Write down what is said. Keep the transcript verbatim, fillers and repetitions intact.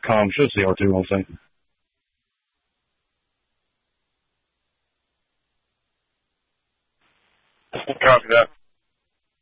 com. Should C R two on sync. Copy that.